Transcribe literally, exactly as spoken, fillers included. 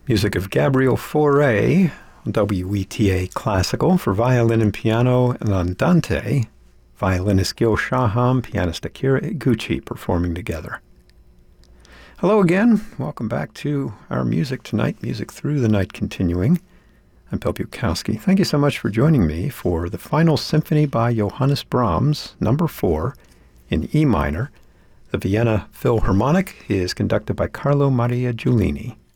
Music of Gabriel Fauré, W E T A Classical for violin and piano, and Andante, violinist Gil Shaham, pianist Akira Iguchi performing together. Hello again. Welcome back to our music tonight, Music Through the Night continuing. I'm Bill Bukowski. Thank you so much for joining me for the Final Symphony by Johannes Brahms, number four, in E minor. The Vienna Philharmonic is conducted by Carlo Maria Giulini.